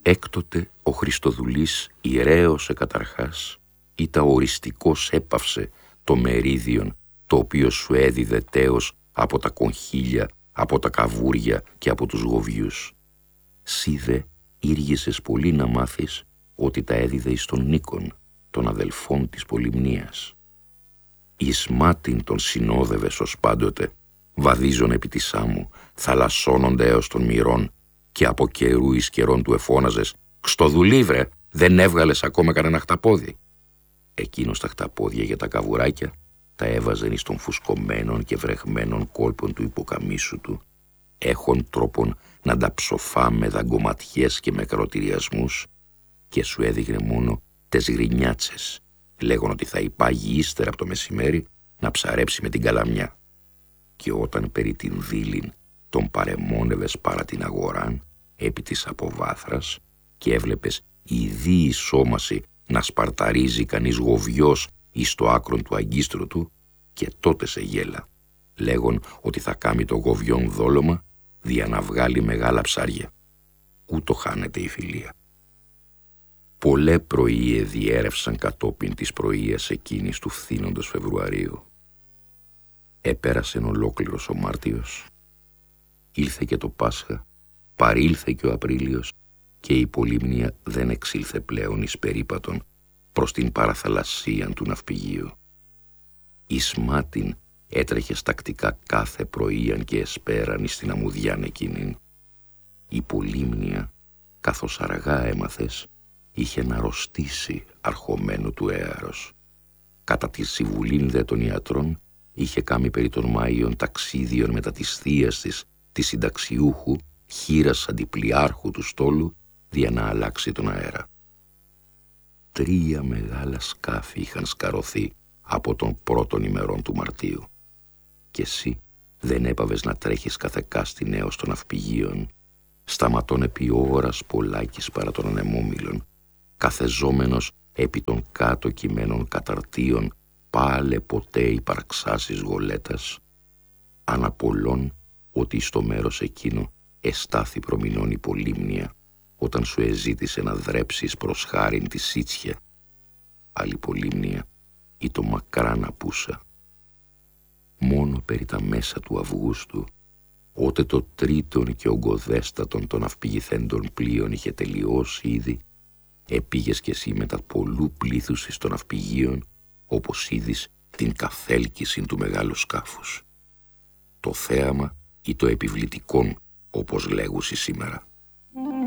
Έκτοτε ο Χριστοδουλής ηρέωσε καταρχάς ή τα οριστικώς έπαυσε το μερίδιον το οποίο σου έδιδε τέος από τα κονχύλια, από τα καβούρια και από τους γοβιούς. Σύ δε ήργησες πολύ να μάθεις ότι τα έδιδε εις τον Νίκον, των αδελφών της Πολυμνίας. Εις μάτιν τον συνόδευες ως πάντοτε, βαδίζον επί της άμμου, θαλασσώνονται έως των μυρών, και από καιρού εις καιρών του εφώναζες «Χριστοδουλή βρε, δεν έβγαλες ακόμα κανένα χταπόδι». Εκείνος τα χταπόδια για τα καβουράκια τα έβαζεν εις των φουσκωμένων και βρεχμένων κόλπων του υποκαμίσου του, έχων τρόπον να τα ψοφά με δαγκωματιές και με καροτηριασμούς, και σου έδειχνε μόνο τες γρινιάτσες, λέγον ότι θα υπάγει ύστερα από το μεσημέρι να ψαρέψει με την καλαμιά. Και όταν περί την δίλην τον παρεμόνευες παρά την αγοράν, επί της αποβάθρας, και έβλεπες ιδίη σώμαση να σπαρταρίζει κανείς γοβιός εις το άκρον του αγκίστρου του, και τότε σε γέλα, λέγον ότι θα κάμει το γοβιόν δόλωμα δια να βγάλει μεγάλα ψάρια. Ούτω χάνεται η φιλία. Πολλέ πρωίε διέρευσαν κατόπιν της πρωίας εκείνης του φθήνοντος Φεβρουαρίου. Έπερασεν ολόκληρος ο Μάρτιος. Ήλθε και το Πάσχα, παρήλθε και ο Απρίλιος, και η Πολύμνια δεν εξήλθε πλέον εις περίπατον προς την παραθαλασσίαν του ναυπηγείου. Εις μάτιν έτρεχε τακτικά κάθε πρωίαν και εσπέραν εις την αμμουδιάν εκείνην. Η Πολύμνια, καθώς αργά έμαθες, είχε να αρρωστήσει αρχομένου του έαρος. Κατά τη συμβουλήν δε των ιατρών, είχε κάμει περί των Μάιων ταξίδιων μετά της θείας της συνταξιούχου, χείρας αντιπλιάρχου του στόλου, δια να αλλάξει τον αέρα. 3 μεγάλα σκάφη είχαν σκαρωθεί από των πρώτων ημερών του Μαρτίου. Και εσύ δεν έπαβες να τρέχεις καθεκάστη έως των ναυπηγείων, σταματών επί ώρας πολλάκις παρά των ανεμόμυλων, καθεζόμενος επί των κάτω κειμένων καταρτίων, πάλε ποτέ υπαρξάσεις γολέτας, αναπολών ότι στο μέρος εκείνο εστάθη προμηνών η Πολύμνια, όταν σου εζήτησε να δρέψεις προς χάριν τη Σίτσια. Άλλη Πολύμνια ή το μακράν απούσα. Μόνο περί τα μέσα του Αυγούστου, ότε το τρίτον και ογκοδέστατον των αυπηγηθέντων πλοίων είχε τελειώσει ήδη, επήγες κι εσύ με τα πολλού πλήθους εις των ναυπηγείων, όπως είδεις την καθέλκυση του μεγάλου σκάφους. Το θέαμα ή το επιβλητικόν, όπως λέγουσι σήμερα.